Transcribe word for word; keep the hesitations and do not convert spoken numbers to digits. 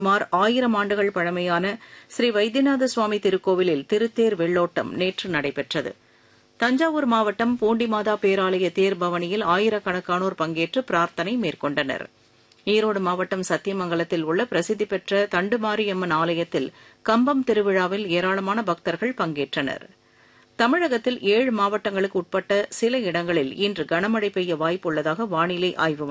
சுமார் ஆயிரம் ஆண்டுகள் பழமையான ஸ்ரீ வைத்தியநாத சுவாமி திருக்கோவிலில் திருத்தேர் வெள்ளோட்டம் நேற்று நடைபெற்றது. தஞ்சாவூர் மாவட்டம் பூண்டிமாதா பேராலய தேர் பவனியில் ஆயிரக்கணக்கானோர் பங்கேற்று பிரார்த்தனை மேற்கொண்டனர். ஈரோடு மாவட்டம் சத்தியமங்கலத்தில் உள்ள பிரசித்தி பெற்ற தண்டுமாரியம்மன் ஆலயத்தில் கம்பம் திருவிழாவில் ஏராளமான பக்தர்கள் பங்கேற்றனர். தமிழகத்தில் ஏழு மாவட்டங்களுக்கு உட்பட்ட சில இடங்களில் இன்று கனமழை பெய்ய வாய்ப்புள்ளதாக வானிலை ஆய்வு